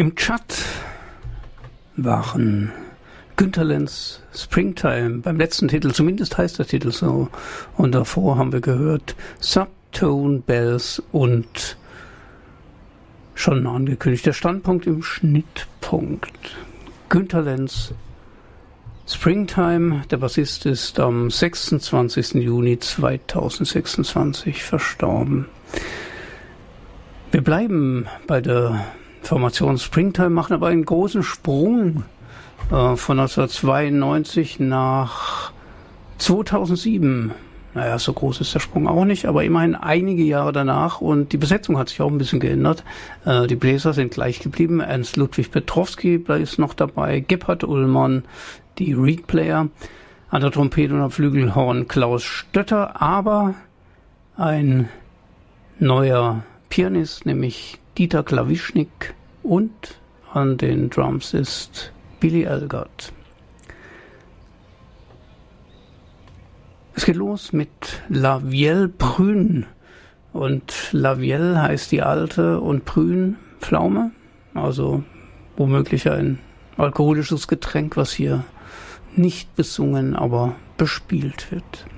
Im Chat waren Günter Lenz Springtime beim letzten Titel, zumindest heißt der Titel so. Und davor haben wir gehört Subtone Bells und schon angekündigt der Standpunkt im Schnittpunkt. Günter Lenz Springtime, der Bassist, ist am 26. Juni 2026 verstorben. Wir bleiben bei der Formation Springtime, machen aber einen großen Sprung von 1992 nach 2007. Naja, so groß ist der Sprung auch nicht, aber immerhin einige Jahre danach, und die Besetzung hat sich auch ein bisschen geändert. Die Bläser sind gleich geblieben. Ernst Ludwig Petrowski ist noch dabei, Gebhard Ullmann, die Reed-Player, an der Trompete und am Flügelhorn Klaus Stötter, aber ein neuer Pianist, nämlich Dieter Klawischnik, und an den Drums ist Billy Elgert. Es geht los mit La Vielle Prune, und La Vielle heißt die alte und Prune Pflaume, also womöglich ein alkoholisches Getränk, was hier nicht besungen, aber bespielt wird.